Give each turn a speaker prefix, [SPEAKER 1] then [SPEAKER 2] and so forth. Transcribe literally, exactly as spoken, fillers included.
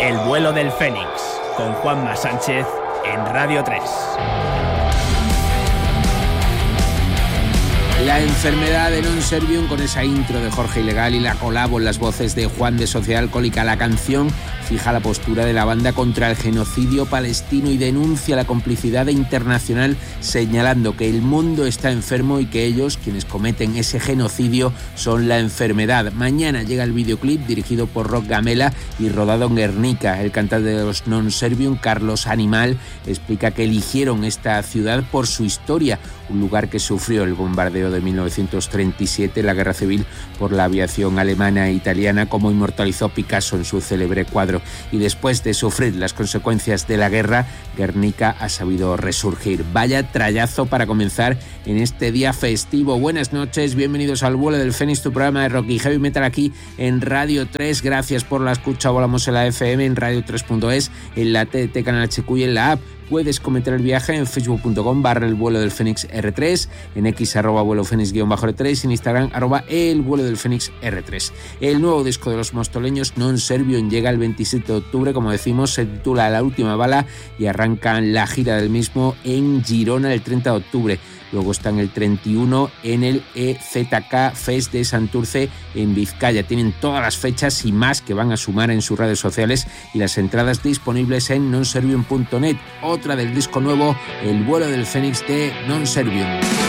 [SPEAKER 1] El vuelo del Fénix, con Juanma Sánchez en Radio tres.
[SPEAKER 2] La enfermedad de Non Servium, con esa intro de Jorge Ilegal y la colabo en las voces de Juan de Sociedad Alcohólica. La canción fija la postura de la banda contra el genocidio palestino y denuncia la complicidad internacional, señalando que el mundo está enfermo y que ellos, quienes cometen ese genocidio, son la enfermedad. Mañana llega el videoclip dirigido por Roc Gamela y rodado en Guernica. El cantante de los Non Servium, Carlos Animal, explica que eligieron esta ciudad por su historia, un lugar que sufrió el bombardeo de mil novecientos treinta y siete, la guerra civil por la aviación alemana e italiana, como inmortalizó Picasso en su célebre cuadro. Y después de sufrir las consecuencias de la guerra, Guernica ha sabido resurgir. Vaya trayazo para comenzar en este día festivo. Buenas noches, bienvenidos al vuelo del Fénix, tu programa de rock y heavy metal aquí en Radio tres. Gracias por la escucha. Volamos en la F M, en radio tres punto es, en la T D T Canal H Q y en la app. Puedes comentar el viaje en facebook punto com barra el vuelo del Fénix R tres, en X arroba vuelo Fénix guión bajo R tres, en Instagram arroba el vuelo del Fénix R tres. El nuevo disco de los mostoleños Non Servium llega el veintisiete de octubre, como decimos, se titula La Última Bala y arrancan la gira del mismo en Girona el treinta de octubre. Luego están el treinta y uno en el E Z K Fest de Santurce en Vizcaya. Tienen todas las fechas y más que van a sumar en sus redes sociales y las entradas disponibles en non servium punto net. Otra del disco nuevo, El vuelo del Fénix de Non Servium.